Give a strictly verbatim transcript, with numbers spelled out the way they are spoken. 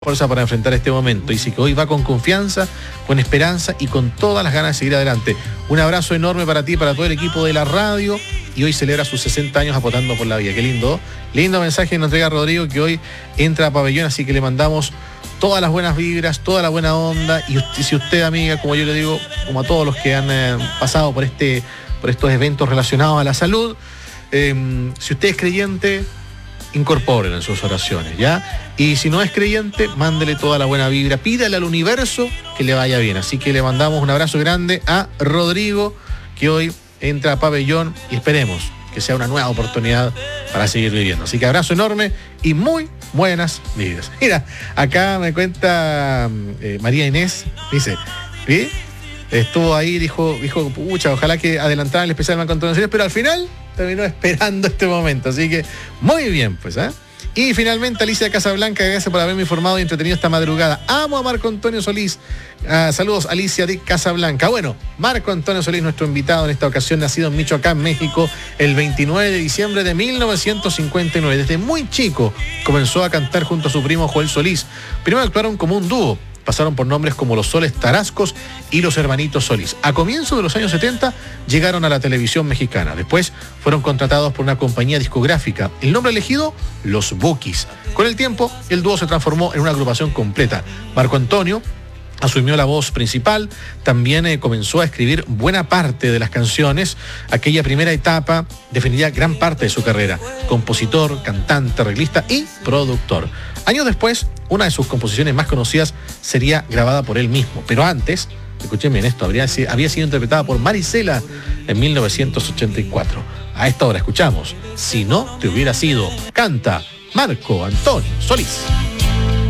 fuerza para enfrentar este momento. Dice que hoy va con confianza, con esperanza y con todas las ganas de seguir adelante. Un abrazo enorme para ti, para todo el equipo de la radio, y hoy celebra sus sesenta años apostando por la vida. Qué lindo, lindo mensaje que nos entrega Rodrigo, que hoy entra a Pabellón, así que le mandamos todas las buenas vibras, toda la buena onda, y usted, si usted, amiga, como yo le digo, como a todos los que han eh, pasado por este, por estos eventos relacionados a la salud, eh, si usted es creyente, incorpórenlo en sus oraciones, ¿ya? Y si no es creyente, mándele toda la buena vibra, pídale al universo que le vaya bien. Así que le mandamos un abrazo grande a Rodrigo, que hoy entra a Pabellón, y esperemos que sea una nueva oportunidad para seguir viviendo. Así que abrazo enorme y muy buenas vibras. Mira, acá me cuenta eh, María Inés, dice, ¿sí? Estuvo ahí, dijo, dijo, pucha, ojalá que adelantara el especial Marco Antonio Solís, pero al final terminó esperando este momento, así que muy bien, pues, ¿eh? Y finalmente Alicia de Casablanca, gracias por haberme informado y entretenido esta madrugada. Amo a Marco Antonio Solís. Uh, saludos, Alicia de Casablanca. Bueno, Marco Antonio Solís, nuestro invitado en esta ocasión, nacido en Michoacán, México, el veintinueve de diciembre de mil novecientos cincuenta y nueve. Desde muy chico comenzó a cantar junto a su primo Joel Solís. Primero actuaron como un dúo. Pasaron por nombres como los Soles Tarascos y los Hermanitos Solís. A comienzos de los años setenta llegaron a la televisión mexicana. Después fueron contratados por una compañía discográfica. El nombre elegido, Los Bukis. Con el tiempo, el dúo se transformó en una agrupación completa. Marco Antonio asumió la voz principal, también eh, comenzó a escribir buena parte de las canciones. Aquella primera etapa definiría gran parte de su carrera. Compositor, cantante, arreglista y productor. Años después, una de sus composiciones más conocidas sería grabada por él mismo. Pero antes, escuchen bien esto, habría, había sido interpretada por Marisela en mil novecientos ochenta y cuatro. A esta hora escuchamos Si no te hubiera sido, canta Marco Antonio Solís.